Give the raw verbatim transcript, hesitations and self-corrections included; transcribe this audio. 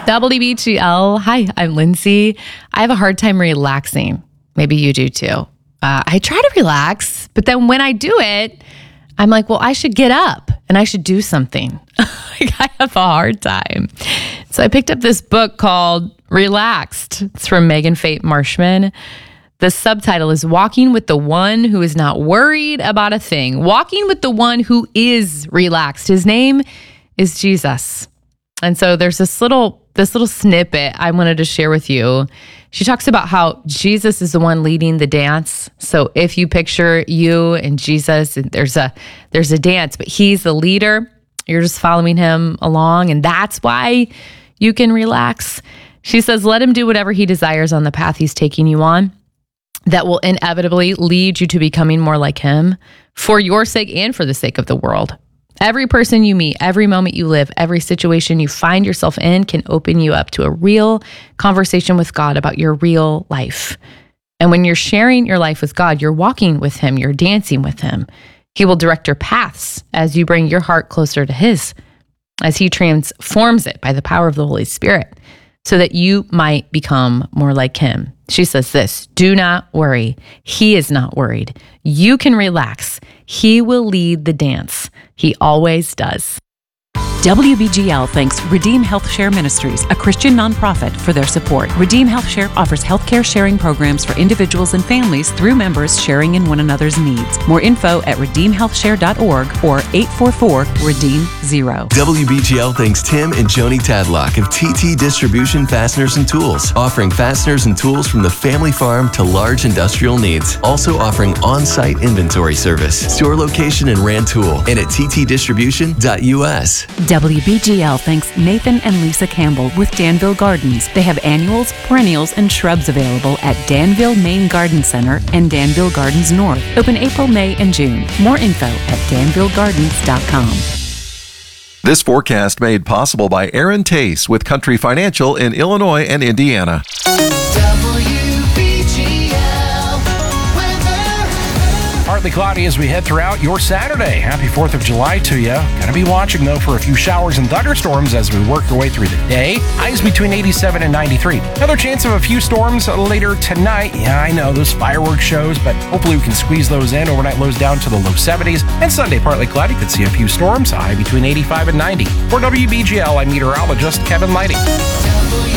W B G L. Hi, I'm Lindsay. I have a hard time relaxing. Maybe you do too. Uh, I try to relax, but then when I do it, I'm like, well, I should get up and I should do something. Like, I have a hard time. So I picked up this book called Relaxed. It's from Megan Fate Marshman. The subtitle is Walking with the One Who Is Not Worried About a Thing. Walking with the One Who Is Relaxed. His name is Jesus. And so there's this little this little snippet I wanted to share with you. She talks about how Jesus is the one leading the dance. So if you picture you and Jesus, and there's a there's a dance, but he's the leader. You're just following him along, and that's why you can relax. She says, let him do whatever he desires on the path he's taking you on. That will inevitably lead you to becoming more like him for your sake and for the sake of the world. Every person you meet, every moment you live, every situation you find yourself in can open you up to a real conversation with God about your real life. And when you're sharing your life with God, you're walking with him, you're dancing with him. He will direct your paths as you bring your heart closer to his, as he transforms it by the power of the Holy Spirit, so that you might become more like him. She says this, do not worry. He is not worried. You can relax. He will lead the dance. He always does. W B G L thanks Redeem Health Share Ministries, a Christian nonprofit, for their support. Redeem Health Share offers healthcare sharing programs for individuals and families through members sharing in one another's needs. More info at redeem health share dot org or eight four four, redeem zero. W B G L thanks Tim and Joni Tadlock of T T Distribution Fasteners and Tools, offering fasteners and tools from the family farm to large industrial needs. Also offering on-site inventory service. Store location in Rantoul and at t t distribution dot u s. W B G L thanks Nathan and Lisa Campbell with Danville Gardens. They have annuals, perennials, and shrubs available at Danville Main Garden Center and Danville Gardens North. Open April, May, and June. More info at danville gardens dot com. This forecast made possible by Aaron Tace with Country Financial in Illinois and Indiana. Partly cloudy as we head throughout your Saturday. Happy fourth of July to you. Gonna be watching, though, for a few showers and thunderstorms as we work our way through the day. Highs between eighty-seven and ninety-three. Another chance of a few storms later tonight. Yeah, I know, those fireworks shows, but hopefully we can squeeze those in. Overnight lows down to the low seventies. And Sunday, partly cloudy. Could see a few storms. High between eighty-five and ninety. For W B G L, I'm meteorologist Kevin Lighting.